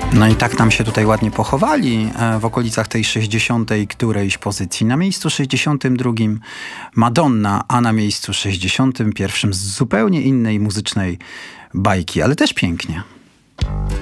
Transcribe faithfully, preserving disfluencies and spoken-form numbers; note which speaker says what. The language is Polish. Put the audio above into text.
Speaker 1: No i tak nam się tutaj ładnie pochowali w okolicach tej sześćdziesiątej którejś pozycji. Na miejscu sześćdziesiątym drugim Madonna, a na miejscu sześćdziesiątym pierwszym z zupełnie innej muzycznej bajki, ale też pięknie.